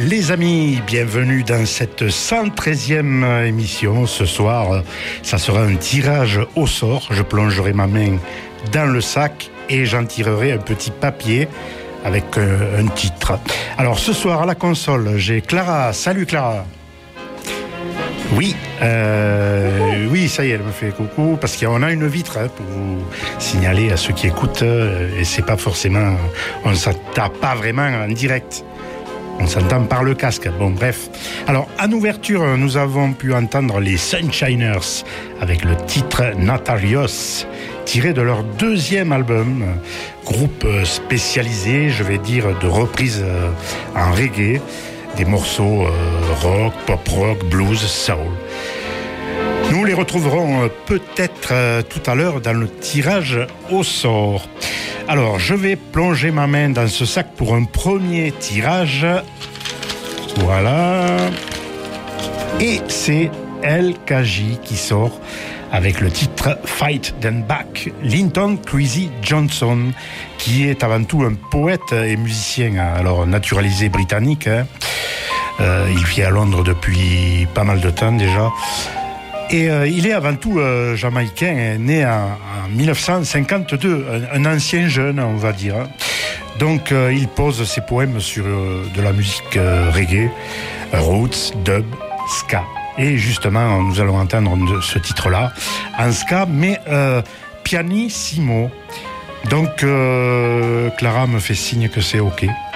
Les amis, bienvenue dans cette 113e émission. Ce soir, ça sera un tirage au sort. Je plongerai ma main dans le sac et j'en tirerai un petit papier avec un titre. Alors ce soir à la console, j'ai Clara. Salut Clara. Oui, ça y est, elle me fait coucou, parce qu'on a une vitre pour vous signaler à ceux qui écoutent, et c'est pas forcément, on ne s'entend pas vraiment en direct, on s'entend par le casque. Bon, bref. Alors, en ouverture, nous avons pu entendre les Sunshiners avec le titre Notarios, tiré de leur deuxième album, groupe spécialisé, je vais dire, de reprises en reggae. Des morceaux rock, pop-rock, blues, soul. Nous les retrouverons peut-être tout à l'heure dans le tirage au sort. Alors, je vais plonger ma main dans ce sac pour un premier tirage. Voilà. Et c'est LKJ qui sort avec le titre Fight Then Back, Linton Kwesi Johnson, qui est avant tout un poète et musicien, alors naturalisé britannique. Il vit à Londres depuis pas mal de temps déjà. Et il est avant tout jamaïcain, né en 1952, un ancien jeune, on va dire. Donc il pose ses poèmes sur de la musique reggae, roots, dub, ska. Et justement, nous allons entendre ce titre-là, en ska, mais pianissimo. Donc Clara me fait signe que c'est OK.